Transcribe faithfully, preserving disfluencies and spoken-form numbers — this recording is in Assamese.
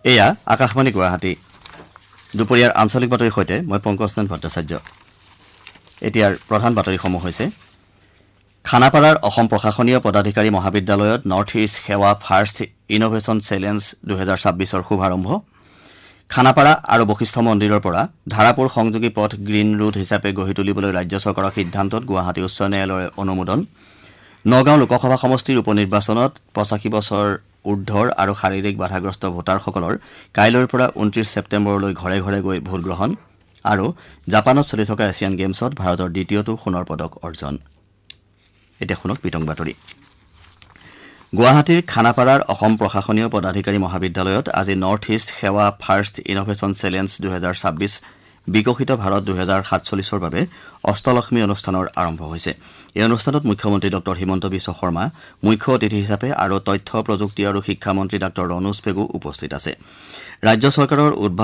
এয়া আকাশবাণী গুৱাহাটী দুপৰীয়াৰ আঞ্চলিক বাতৰিৰ সৈতে মই পংকজনন্দ ভট্টাচাৰ্য এতিয়াৰ প্ৰধান বাতৰিসমূহ হৈছে খানাপাৰাৰ অসম প্ৰশাসনীয় পদাধিকাৰী মহাবিদ্যালয়ত নৰ্থ ইষ্ট সেৱা ফাৰ্ষ্ট ইনোভেশ্যন চেলেঞ্জ দুহেজাৰ ছাব্বিছৰ শুভাৰম্ভ খানাপাৰা আৰু বশিষ্ঠ মন্দিৰৰ পৰা ধাৰাপুৰ সংযোগী পথ গ্ৰীণ ৰুট হিচাপে গঢ়ি তুলিবলৈ ৰাজ্য চৰকাৰৰ সিদ্ধান্তত গুৱাহাটী উচ্চ ন্যায়ালয়ৰ অনুমোদন নগাঁও লোকসভা সমষ্টিৰ উপ নিৰ্বাচনত পঁচাশী বছৰ ঊৰ্ধৰ আৰু শাৰীৰিক বাধাগ্ৰস্ত ভোটাৰসকলৰ কাইলৈৰ পৰা ঊনত্ৰিশ ছেপ্টেম্বৰলৈ ঘৰে ঘৰে গৈ ভোটগ্ৰহণ আৰু জাপানত চলি থকা এছিয়ান গেমছত ভাৰতৰ দ্বিতীয়টো সোণৰ পদক অৰ্জন এতিয়া শুনক বিতং বাতৰি গুৱাহাটীৰ খানাপাৰাৰ অসম প্ৰশাসনীয় পদাধিকাৰী মহাবিদ্যালয়ত আজি নৰ্থ ইষ্ট সেৱা ফাৰ্ষ্ট ইনোভেশ্যন চেলেঞ্জ দুহেজাৰ ছাব্বিছ বিকশিত ভাৰত দুহেজাৰ সাতচল্লিছৰ বাবে অষ্টলক্ষ্মী অনুষ্ঠানৰ আৰম্ভ হৈছে এই অনুষ্ঠানত মুখ্যমন্ত্ৰী ডক্টৰ হিমন্ত বিশ্ব শৰ্মা মুখ্য অতিথি হিচাপে আৰু তথ্য প্ৰযুক্তি আৰু শিক্ষা মন্ত্ৰী ডাক্তৰ ৰণোজ পেগু উপস্থিত আছে ৰাজ্য চৰকাৰৰ